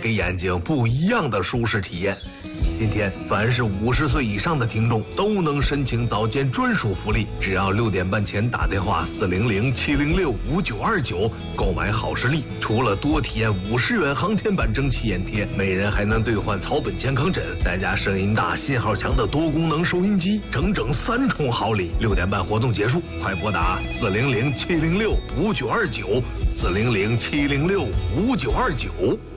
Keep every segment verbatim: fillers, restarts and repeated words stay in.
给眼睛不一样的舒适体验。今天，凡是五十岁以上的听众都能申请早间专属福利，只要六点半前打电话四零零七零六五九二九购买好视力，除了多体验五十元航天版蒸汽眼贴，每人还能兑换草本健康枕，再加声音大、信号强的多功能收音机，整整三重好礼。六点半活动结束，快拨打四零零七零六五九二九四零零七零六五九二九。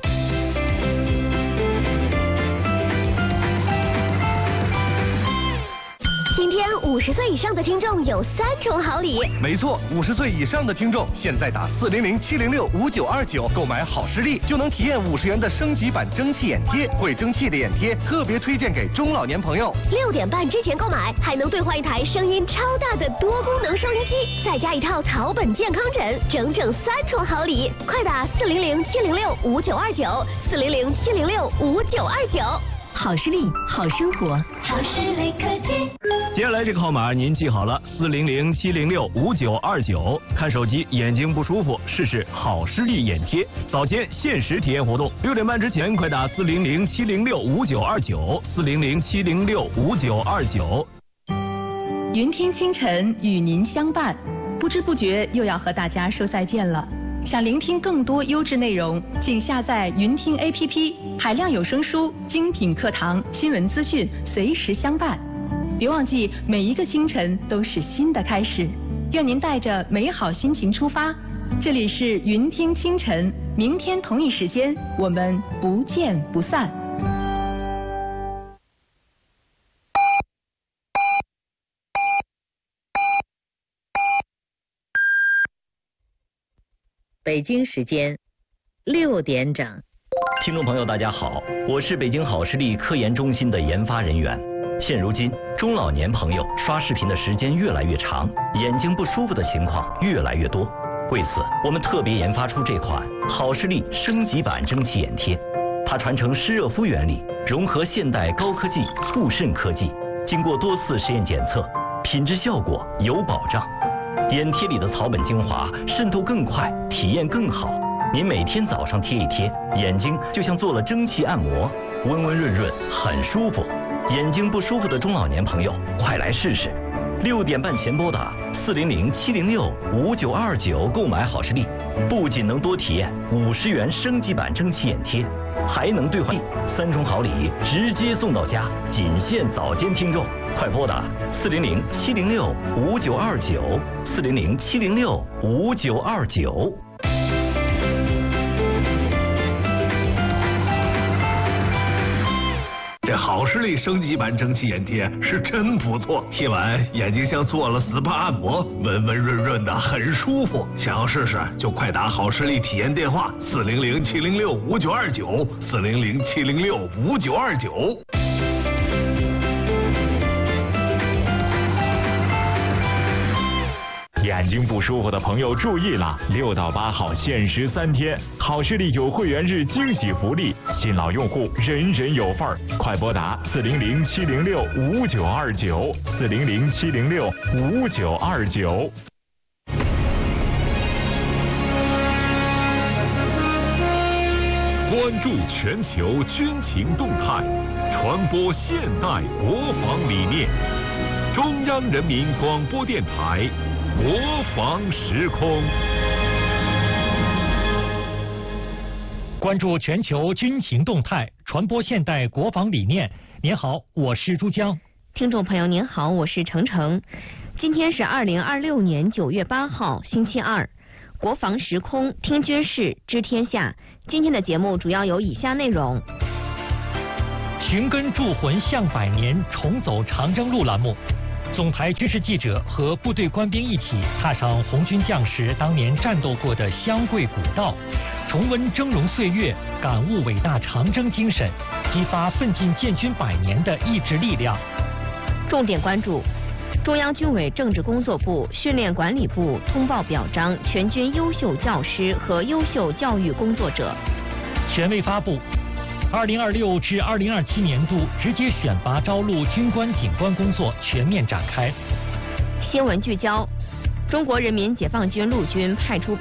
今天五十岁以上的听众有三重好礼。 没错，五十岁以上的听众现在打四零零七零六五九二九购买好视力，就能体验五十元的升级版蒸汽眼贴。会蒸汽的眼贴特别推荐给中老年朋友。 六点半之前购买，还能兑换一台声音超大的多功能收音机，再加一套草本健康枕，整整三重好礼。快打四零零七零六五九二九四零零七零六五九二九。好视力，好生活，好视力科技。 接下来这个号码您记好了，四零零七零六五九二九。看手机眼睛不舒服，试试好视力眼贴，早间限时体验活动，六点半之前快打四零零七零六五九二九四零零七零六五九二九。 云听清晨与您相伴，不知不觉又要和大家说再见了。想聆听更多优质内容，请下载云听 A P P， 海量有声书、精品课堂、新闻资讯随时相伴。别忘记，每一个清晨都是新的开始。愿您带着美好心情出发。这里是云听清晨，明天同一时间我们不见不散。 北京时间六点整。 听众朋友大家好，我是北京好视力科研中心的研发人员。现如今中老年朋友刷视频的时间越来越长，眼睛不舒服的情况越来越多，为此我们特别研发出这款好视力升级版蒸汽眼贴。它传承湿热敷原理，融合现代高科技固肾科技，经过多次实验检测，品质效果有保障。眼贴里的草本精华渗透更快，体验更好。您每天早上贴一贴，眼睛就像做了蒸汽按摩，温温润润，很舒服。眼睛不舒服的中老年朋友，快来试试！六点半前拨打四零零七零六五九二九购买好视力，不仅能多体验五十元升级版蒸汽眼贴，还能兑换三重好礼，直接送到家，仅限早间听众。快拨打四零零七零六五九二九四零零七零六五九二九。 这好视力升级版蒸汽眼贴是真不错，贴完眼睛像做了 S P A 按摩，温温润润的，很舒服。想要试试就快打好视力体验电话四零零七零六五九二九四零零七零六五九二九。 眼睛不舒服的朋友注意了，六到八号限时三天，好视力有会员日惊喜福利，新老用户人人有份儿。快拨打四零零七零六五九二九四零零七零六五九二九。 关注全球军情动态，传播现代国防理念。中央人民广播电台。国防时空， 关注全球军情动态，传播现代国防理念。您好，我是珠江。 听众朋友您好，我是程程。今天是二零二六年九月八号，星期二。国防时空，听军事，知天下。今天的节目主要有以下内容： 寻根铸魂向百年，重走长征路栏目。总台军事记者和部队官兵一起踏上红军将士当年战斗过的湘桂古道，重温峥嵘岁月，感悟伟大长征精神，激发奋进建军百年的意志力量。 重点关注：中央军委政治工作部、训练管理部通报表彰全军优秀教师和优秀教育工作者。 权威发布。二零二六至二零二七年度直接选拔招录军官警官工作全面展开。 新闻聚焦：中国人民解放军陆军派出